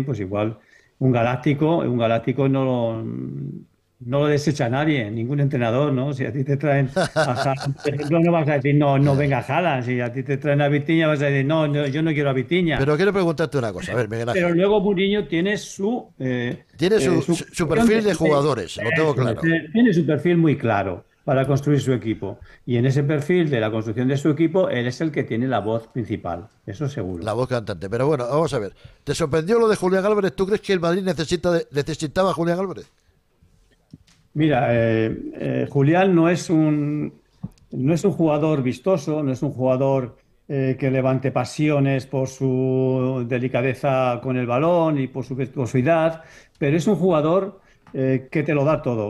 pues igual un galáctico no lo desecha nadie, ningún entrenador, ¿no? Si a ti te traen a Haaland, por ejemplo, no vas a decir, no, no venga Haaland. Si a ti te traen a Vitinha, vas a decir, no, no, yo no quiero a Vitinha. Pero quiero preguntarte una cosa, a ver, Miguel Pero Ángel. luego Mourinho tiene su, Tiene su concepción perfil de jugadores, lo tengo eso es, claro. tiene su perfil muy claro para construir su equipo. Y en ese perfil de la construcción de su equipo, él es el que tiene la voz principal, eso seguro. La voz cantante. Pero bueno, vamos a ver. ¿Te sorprendió lo de Julián Álvarez? ¿Tú crees que el Madrid necesitaba a Julián Álvarez? Mira, Julián no es un jugador vistoso, no es un jugador que levante pasiones por su delicadeza con el balón y por su virtuosidad, pero es un jugador que te lo da todo.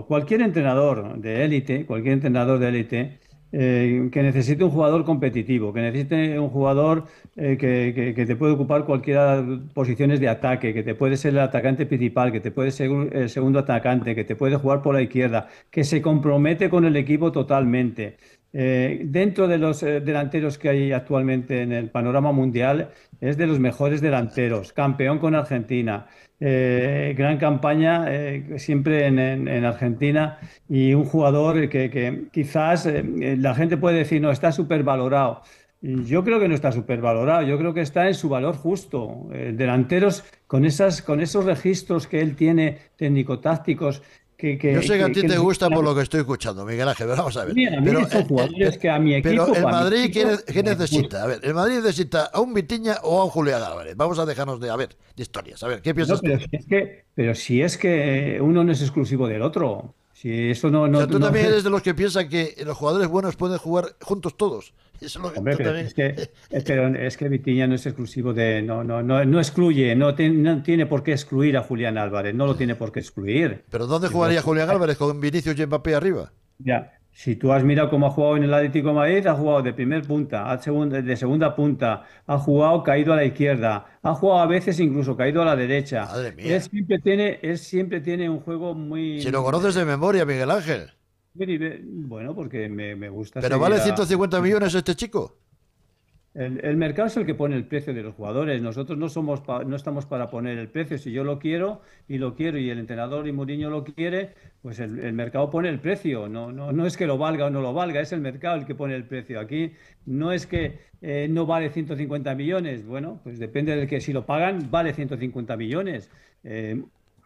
Cualquier entrenador de élite, que necesite un jugador competitivo, que necesite un jugador que te puede ocupar cualquiera posiciones de ataque, que te puede ser el atacante principal, que te puede ser el segundo atacante, que te puede jugar por la izquierda, que se compromete con el equipo totalmente. Dentro de los delanteros que hay actualmente en el panorama mundial, es de los mejores delanteros, campeón con Argentina, gran campaña siempre en Argentina y un jugador que quizás la gente puede decir, no, está súper valorado. Y yo creo que no está súper valorado, yo creo que está en su valor justo. Delanteros con esos registros que él tiene técnico-tácticos, que, Yo que, sé que a que, ti que te gusta por a lo que estoy escuchando, Miguel Ángel, pero vamos a ver. mí son jugadores que a mi Pero equipo, el para mi Madrid, equipo, ¿qué me necesita? A gusta. ver, el Madrid necesita a un Vitinha o a un Julián Álvarez. Vamos a dejarnos de, a ver, de historias. A ver, ¿qué No, piensas tú? pero si es que uno no es exclusivo del otro. Si eso no, O no, sea, tú no. también eres de los que piensan que los jugadores buenos pueden jugar juntos todos. Eso es lo que Hombre, tú pero también. es que Vitinha no es exclusivo de. No, no, no, no excluye, no tiene por qué excluir a Julián Álvarez, no lo tiene por qué excluir. Pero ¿dónde Si tú has- jugaría Julián Álvarez con Vinicius y Mbappé arriba? Ya, si tú has mirado cómo ha jugado en el Atlético de Madrid, ha jugado de primer punta, de segunda punta, ha jugado caído a la izquierda, ha jugado a veces incluso caído a la derecha. Madre Él mía. siempre tiene, él siempre tiene un juego Si lo conoces de memoria, Miguel Ángel. bueno, porque me gusta Pero seguir vale a. 150 millones este chico. El mercado es el que pone el precio de los jugadores. Nosotros no estamos para poner el precio. Si yo lo quiero y el entrenador y Mourinho lo quiere, pues el mercado pone el precio. No, no, no es que lo valga o no lo valga, es el mercado el que pone el precio. Aquí no es que no vale 150 millones. Bueno, pues depende de que si lo pagan, vale 150 millones. Eh,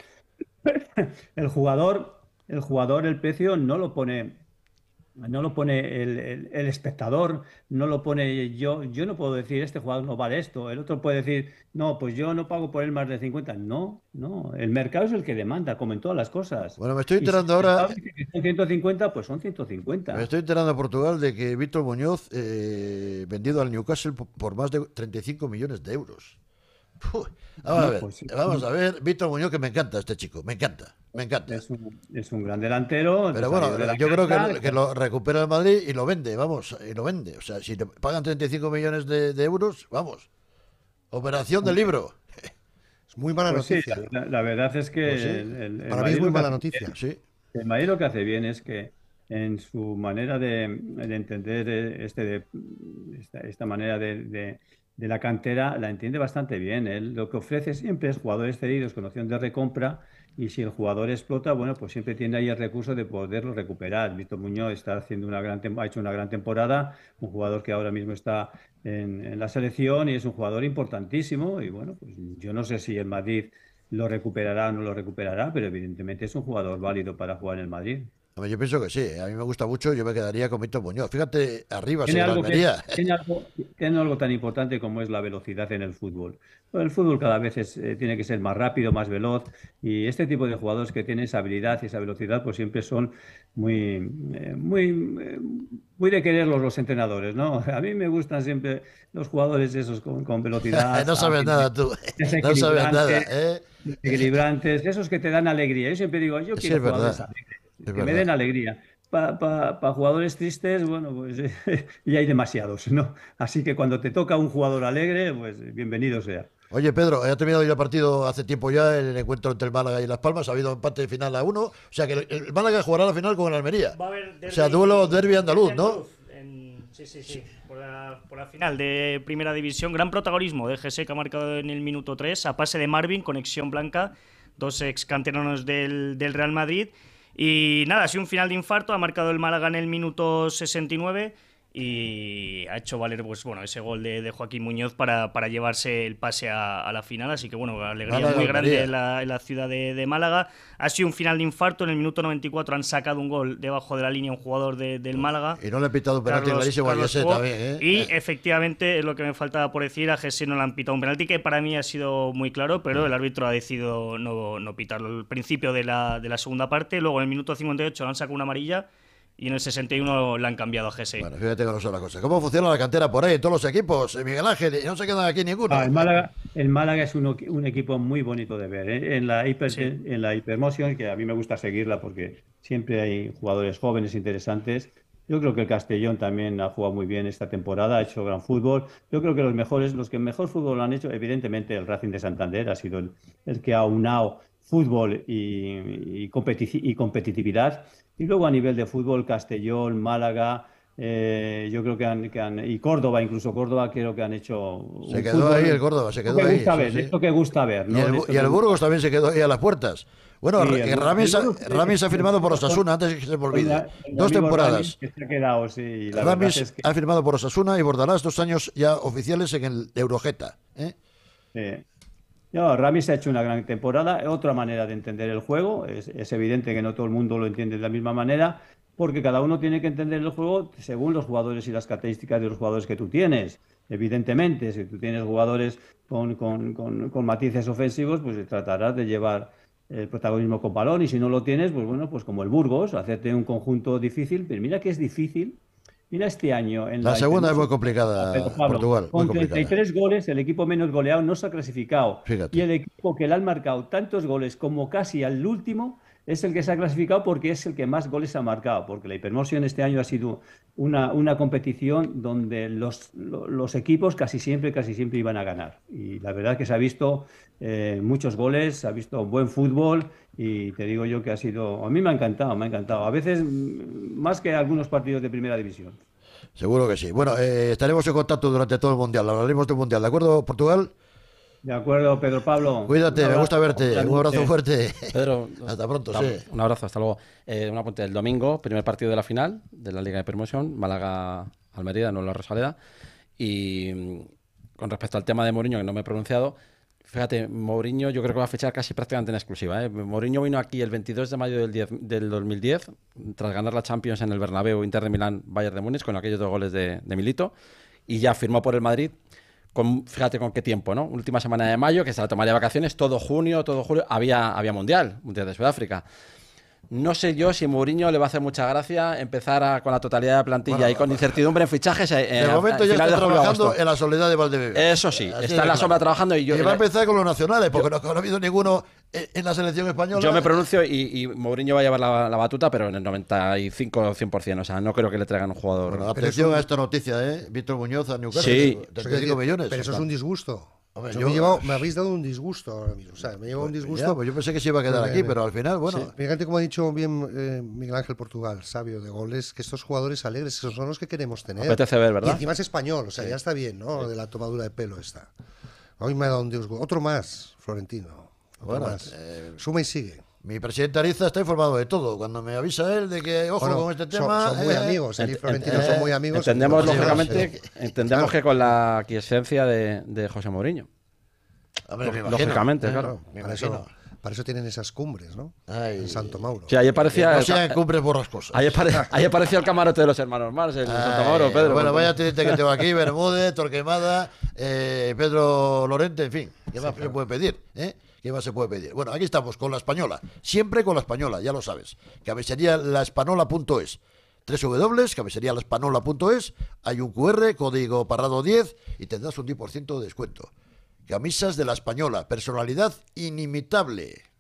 el jugador, el precio no lo pone el espectador, no lo pone yo. Yo no puedo decir, este jugador no vale esto. El otro puede decir, no, pues yo no pago por él más de 50. No, no. El mercado es el que demanda, como en todas las cosas. Bueno, me estoy Y si enterando el ahora, mercado dice que son 150, pues son me 150. estoy enterando en Portugal de que Víctor Muñoz vendido al Newcastle por más de 35 millones de euros. Puh, Bueno, pues vamos a ver, Víctor Muñoz, que me encanta este chico, me encanta, me encanta. es un gran delantero, Pero bueno, salió de la yo creo casa. que lo recupera el Madrid y lo vende, vamos, y lo vende. O sea, si le pagan 35 millones de euros, vamos, operación de libro. Es muy mala Pues sí, noticia. la verdad es Pues que sí, el Para mí es Madrid muy lo que mala hace noticia. sí. El Madrid lo que hace bien es que en su manera de entender esta manera de la cantera, la entiende bastante bien. Él lo que ofrece siempre es jugadores cedidos con opción de recompra y si el jugador explota, bueno, pues siempre tiene ahí el recurso de poderlo recuperar. Víctor Muñoz está haciendo ha hecho una gran temporada, un jugador que ahora mismo está en la selección y es un jugador importantísimo y bueno, pues yo no sé si el Madrid lo recuperará o no lo recuperará, pero evidentemente es un jugador válido para jugar en el Madrid. Hombre, yo pienso que sí, a mí me gusta mucho, yo me quedaría con Víctor Muñoz. Fíjate, arriba Tiene sobre la algo que, Almería. tiene algo tan importante como es la velocidad en el fútbol. Bueno, el fútbol cada vez tiene que ser más rápido, más veloz, y este tipo de jugadores que tienen esa habilidad y esa velocidad, pues siempre son muy, muy de quererlos los entrenadores, ¿no? A mí me gustan siempre los jugadores esos con velocidad, No sabes ágiles, nada tú, no sabes nada, desequilibrantes, ¿eh? desequilibrantes, esos que te dan alegría. Yo siempre digo, yo Sí, quiero es jugadores verdad, alegres, es que me den verdad. alegría. Para jugadores tristes, bueno, pues y hay demasiados, ¿no? Así que cuando te toca un jugador alegre, pues bienvenido sea. Oye, Pedro, ha terminado ya el partido hace tiempo ya, el encuentro entre el Málaga y Las Palmas, ha habido empate final a uno, o sea que el Málaga jugará la final con el Almería. Va a haber O sea, duelo derbi derbi andaluz, ¿no? andaluz Sí. Por la final de Primera División. Gran protagonismo de Jesse, que ha marcado en el minuto 3, a pase de Marvin, conexión blanca, dos ex canteranos del Real Madrid. Y nada, ha sido un final de infarto, ha marcado el Málaga en el minuto 69 y ha hecho valer pues bueno ese gol de Joaquín Muñoz para llevarse el pase a la final. Así que bueno, alegría muy grande en la ciudad de Málaga. Ha sido un final de infarto. En el minuto 94 han sacado un gol debajo de la línea un jugador del Málaga. Y no le han pitado un penalti clarísimo a Jesse también, ¿eh? Y efectivamente, es lo que me faltaba por decir, a Jesse no le han pitado un penalti que para mí ha sido muy claro, pero el árbitro ha decidido no pitarlo. Al principio de la segunda parte, luego en el minuto 58 le han sacado una amarilla y en el 61 la han cambiado a Jesse. Bueno, fíjate que no son las cosas. ¿Cómo funciona la cantera por ahí en todos los equipos, Miguel Ángel? Y no se quedan aquí ninguno. El Málaga es un equipo muy bonito de ver, ¿eh? En la Hypermotion, que a mí me gusta seguirla porque siempre hay jugadores jóvenes interesantes. Yo creo que el Castellón también ha jugado muy bien esta temporada, ha hecho gran fútbol. Yo creo que los que mejor fútbol lo han hecho, evidentemente el Racing de Santander ha sido el que ha unado fútbol y competitividad. Y luego a nivel de fútbol, Castellón, Málaga, yo creo y Córdoba, incluso Córdoba, creo que han hecho... Se quedó ahí el Córdoba, se quedó ahí. Esto que gusta ver, ¿no? Y el Burgos también se quedó ahí a las puertas. Bueno, sí, Ramis ha firmado por Osasuna, antes de que se me olvide. 2 temporadas. Ramis ha firmado por Osasuna y Bordalás 2 años ya oficiales en el Eurogeta. No, Ramis ha hecho una gran temporada, otra manera de entender el juego. Es evidente que no todo el mundo lo entiende de la misma manera, porque cada uno tiene que entender el juego según los jugadores y las características de los jugadores que tú tienes. Evidentemente, si tú tienes jugadores con matices ofensivos, pues tratarás de llevar el protagonismo con balón, y si no lo tienes, pues bueno, pues como el Burgos, hacerte un conjunto difícil. Pero mira que es difícil. Mira este año. La segunda es muy complicada, Pablo, Portugal. Con 33 goles, el equipo menos goleado no se ha clasificado. Fíjate. Y el equipo que le han marcado tantos goles como casi al último es el que se ha clasificado porque es el que más goles ha marcado. Porque la Hypermotion este año ha sido una competición donde los equipos casi siempre iban a ganar. Y la verdad es que se ha visto muchos goles, se ha visto buen fútbol. Y te digo yo que a mí me ha encantado. A veces más que algunos partidos de Primera División. Seguro que sí. Bueno, estaremos en contacto durante todo el Mundial. Hablaremos del Mundial, ¿de acuerdo, Portugal? De acuerdo, Pedro Pablo. Cuídate, me gusta verte. Un abrazo fuerte. Pedro, hasta pronto, sí. Un abrazo, hasta luego. Un apunte, el domingo, primer partido de la final de la Liga de Promotion, Málaga-Almería, no la Rosaleda. Y con respecto al tema de Mourinho, que no me he pronunciado, fíjate, Mourinho yo creo que va a fichar casi prácticamente en exclusiva, ¿eh? Mourinho vino aquí el 22 de mayo del 2010, tras ganar la Champions en el Bernabéu, Inter de Milán, Bayern de Múnich, con aquellos 2 goles de Milito, y ya firmó por el Madrid. Fíjate con qué tiempo, ¿no? Última semana de mayo, que se la tomaría de vacaciones, todo junio, había Mundial de Sudáfrica. No sé yo si Mourinho le va a hacer mucha gracia empezar con la totalidad de la plantilla y con incertidumbre en fichajes. De momento ya está trabajando en la soledad de Valdebebas. Eso sí, está en la sombra trabajando. Y va a empezar con los nacionales, porque no ha habido ninguno en la selección española. Yo me pronuncio y Mourinho va a llevar la batuta, pero en el 95 o 100%. O sea, no creo que le traigan un jugador. Bueno, atención a esta noticia, Víctor Muñoz a Newcastle. Sí. 35 millones. Pero eso es un disgusto. Hombre, me habéis dado un disgusto ahora mismo. O sea, me lleva un disgusto. Ya, pues yo pensé que se iba a quedar aquí, pero al final, bueno. Sí. Fíjate, como ha dicho bien Miguel Ángel Portugal, sabio de goles, que estos jugadores alegres son los que queremos tener. Apetece ver, ¿verdad? Y encima es español, o sea, ya está bien, ¿no? De la tomadura de pelo esta. Hoy me ha dado un disgusto. Otro más, Florentino. Otro más. Suma y sigue. Mi presidente Ariza está informado de todo. Cuando me avisa él de que, ojo, con este tema... Son muy amigos, él y Florentino son muy amigos. Entendemos, lógicamente, que con la aquiescencia de José Mourinho. Lógicamente, claro. Para eso tienen esas cumbres, ¿no? En Santo Mauro. Sí, ahí parecía... No sean cumbres borrascosas. Ahí aparecía el camarote de los hermanos Mars, el Santo Mauro, Pedro. Bueno, vaya tirite que tengo aquí, Bermúdez, Torquemada, Pedro Lorente, en fin. ¿Qué más se puede pedir? ¿Qué más se puede pedir? Bueno, aquí estamos con La Española. Siempre con La Española, ya lo sabes. Cabecerialaespanola.es. www.cabecerialaespanola.es. Hay un QR, código Parrado 10, y tendrás un 10% de descuento. Camisas de La Española, personalidad inimitable.